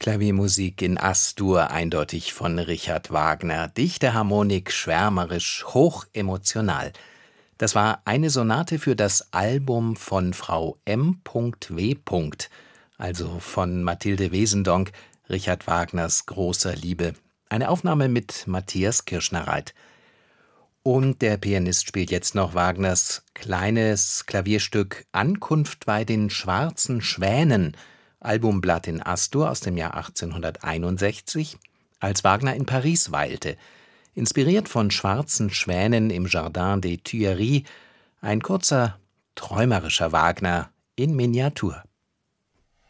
Klaviermusik in As-Dur, eindeutig von Richard Wagner. Dichte Harmonik, schwärmerisch, hochemotional. Das war eine Sonate für das Album von Frau M.W., also von Mathilde Wesendonck, Richard Wagners großer Liebe. Eine Aufnahme mit Matthias Kirschner-Raith. Und der Pianist spielt jetzt noch Wagners kleines Klavierstück Ankunft bei den schwarzen Schwänen, Albumblatt in As-Dur aus dem Jahr 1861, als Wagner in Paris weilte. Inspiriert von schwarzen Schwänen im Jardin des Tuileries, ein kurzer, träumerischer Wagner in Miniatur.